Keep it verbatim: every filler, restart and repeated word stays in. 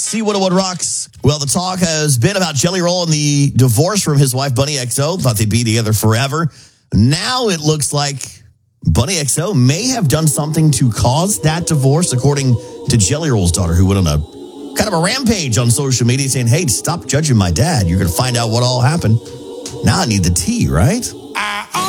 C one oh one Rocks. Well, the talk has been about Jelly Roll and the divorce from his wife, Bunny X O. Thought they'd be together forever. Now it looks like Bunny X O may have done something to cause that divorce, according to Jelly Roll's daughter, who went on a kind of a rampage on social media saying, hey, stop judging my dad. You're going to find out what all happened. Now I need the tea, right?